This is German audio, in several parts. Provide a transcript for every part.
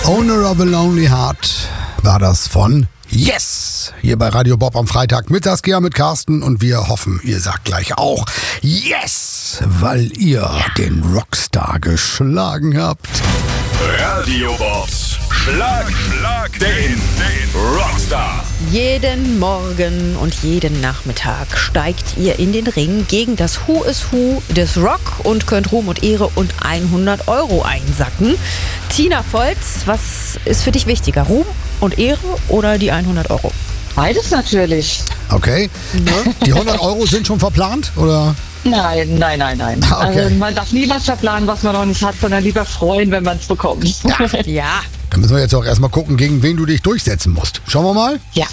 Owner of a Lonely Heart war das von Yes! Hier bei Radio Bob am Freitag mit Saskia, mit Carsten und wir hoffen, ihr sagt gleich auch Yes! Weil ihr den Rockstar geschlagen habt. Radio Bobs Schlag den Rockstar. Jeden Morgen und jeden Nachmittag steigt ihr in den Ring gegen das Who is Who des Rock und könnt Ruhm und Ehre und 100 € einsacken. Tina Volz, was ist für dich wichtiger, Ruhm und Ehre oder die 100 €? Beides natürlich. Okay. Die 100 € sind schon verplant, oder? Nein. Okay. Also man darf nie was verplanen, was man noch nicht hat, sondern lieber freuen, wenn man es bekommt. Ja. Dann müssen wir jetzt auch erstmal gucken, gegen wen du dich durchsetzen musst. Schauen wir mal. Ja.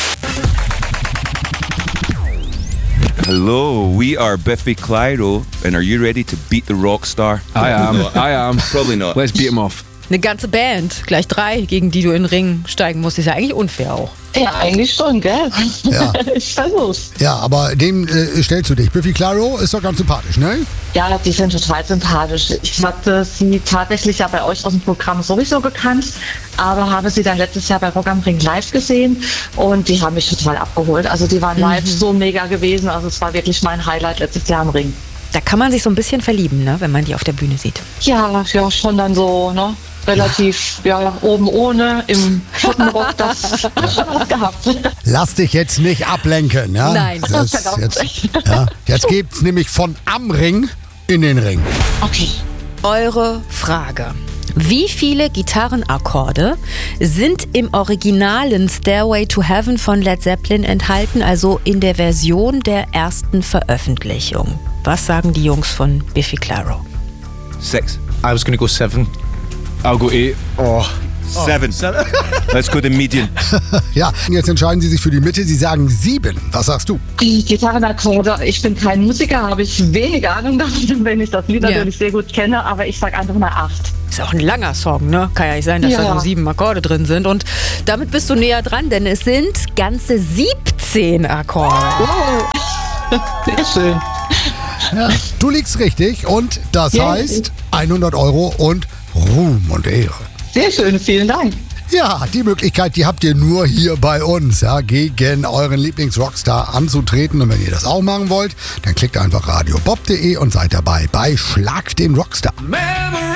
Hello, we are Biffy Clyro, and are you ready to beat the rock star? I am. Probably not. Let's beat him off. Eine ganze Band, gleich 3, gegen die du in den Ring steigen musst, ist ja eigentlich unfair auch. Ja, eigentlich schon, gell? Ja. Ich versuch's. Ja, aber dem stellst du dich. Biffy Clyro ist doch ganz sympathisch, ne? Ja, die sind total sympathisch. Ich hatte sie tatsächlich ja bei euch aus dem Programm sowieso gekannt, aber habe sie dann letztes Jahr bei Rock am Ring live gesehen und die haben mich total abgeholt. Also die waren live so mega gewesen, also es war wirklich mein Highlight letztes Jahr im Ring. Da kann man sich so ein bisschen verlieben, ne, wenn man die auf der Bühne sieht. Ja, schon dann so, ne? Relativ, oben ohne, im Schottenrock, das schon was gehabt. Lass dich jetzt nicht ablenken, ja? Nein. Jetzt geht's nämlich von am Ring in den Ring. Okay. Eure Frage. Wie viele Gitarrenakkorde sind im originalen Stairway to Heaven von Led Zeppelin enthalten, also in der Version der ersten Veröffentlichung? Was sagen die Jungs von Biffy Clyro? 6. I was going to go 7. I'll go 8. Oh. 7. Let's go the median. Ja, jetzt entscheiden sie sich für die Mitte. Sie sagen 7. Was sagst du? Die Gitarrenakkorde, ich bin kein Musiker, habe ich wenig Ahnung davon, wenn ich das Lied Ja. natürlich sehr gut kenne, aber ich sag einfach mal 8. Ist auch ein langer Song, ne? Kann ja nicht sein, dass da nur 7 Akkorde drin sind. Und damit bist du näher dran, denn es sind ganze 17 Akkorde. Wow. Sehr schön. Ja. Du liegst richtig und das Ja. heißt 100 € und Ruhm und Ehre. Sehr schön, vielen Dank. Ja, die Möglichkeit, die habt ihr nur hier bei uns, ja, gegen euren Lieblingsrockstar anzutreten. Und wenn ihr das auch machen wollt, dann klickt einfach radiobob.de und seid dabei bei Schlag den Rockstar.